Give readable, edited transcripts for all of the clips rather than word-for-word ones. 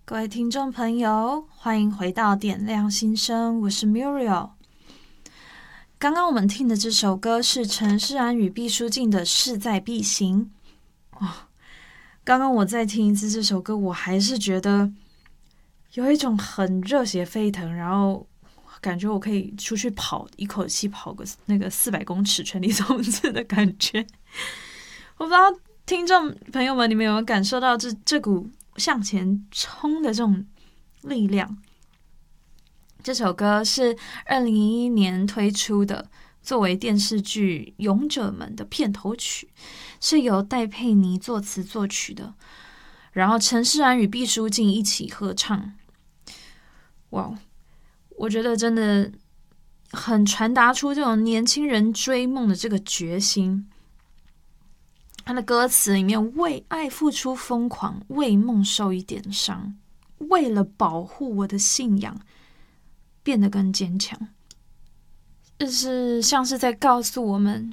各位听众朋友，欢迎回到点亮心声，我是 Muriel。刚刚我们听的这首歌是陈势安与毕书尽的《势在必行》。刚刚我再听一次这首歌，我还是觉得有一种很热血沸腾，然后感觉我可以出去跑，一口气跑个那个400公尺全力冲刺的感觉。我不知道听众朋友们，你们有没有感受到这股向前冲的这种力量？这首歌是2011年推出的，作为电视剧《勇者们》的片头曲，是由戴佩妮作词作曲的，然后陈势安与毕书尽一起合唱。哇，我觉得真的很传达出这种年轻人追梦的这个决心。他的歌词里面，为爱付出疯狂，为梦受一点伤，为了保护我的信仰，变得更坚强。就是像是在告诉我们，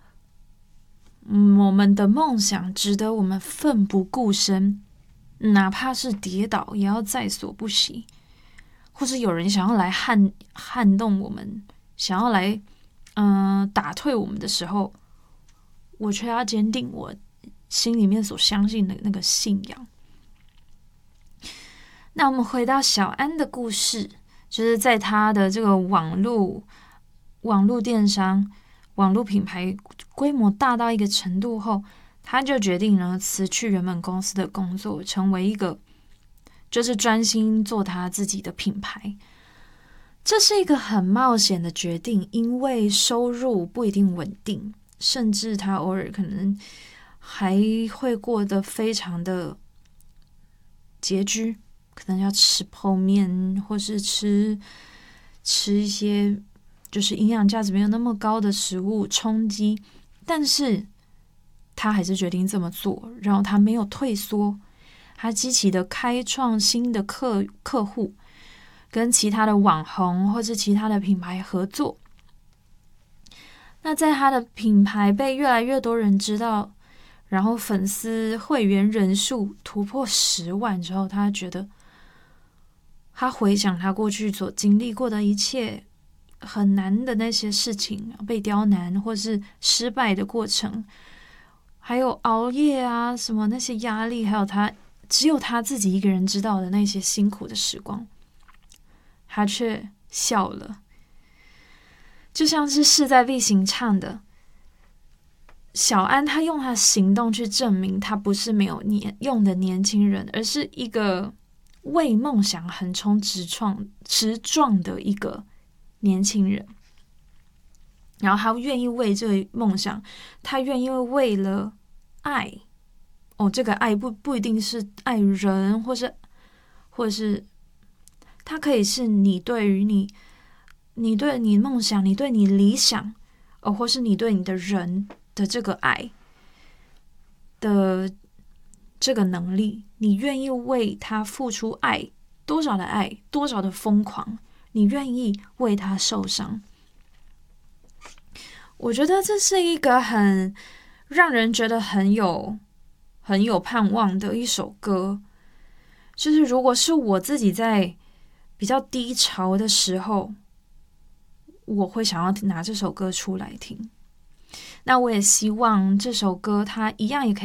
我们的梦想值得我们奋不顾身，哪怕是跌倒，也要在所不惜。或是有人想要来撼动我们，想要来打退我们的时候，我却要坚定我心里面所相信的那个信仰。那我们回到小安的故事，就是在他的这个网络电商、网络品牌规模大到一个程度后，他就决定呢辞去原本公司的工作，成为一个就是专心做他自己的品牌。这是一个很冒险的决定，因为收入不一定稳定，甚至他偶尔可能还会过得非常的拮据，可能要吃泡面，或是吃一些就是营养价值没有那么高的食物充饥，但是他还是决定这么做，然后他没有退缩，他积极的开创新的客户，跟其他的网红或是其他的品牌合作。那在他的品牌被越来越多人知道，然后粉丝会员人数突破10万之后，他觉得他回想他过去所经历过的一切很难的那些事情，被刁难或是失败的过程，还有熬夜啊什么那些压力，还有他只有他自己一个人知道的那些辛苦的时光，他却笑了。就像是势在必行唱的，小安他用他的行动去证明他不是没有用的年轻人，而是一个为梦想横冲直撞的一个年轻人。然后他愿意为这个梦想，他愿意为了爱，这个爱不一定是爱人，或者是它可以是你对于你对你梦想，你对你理想，或是你对你的人的这个爱的这个能力，你愿意为他付出爱，多少的爱，多少的疯狂，你愿意为他受伤。我觉得这是一个很让人觉得很有盼望的一首歌。就是如果是我自己在比较低潮的时候，我会想要拿这首歌出来听。那我也希望这首歌它一样也可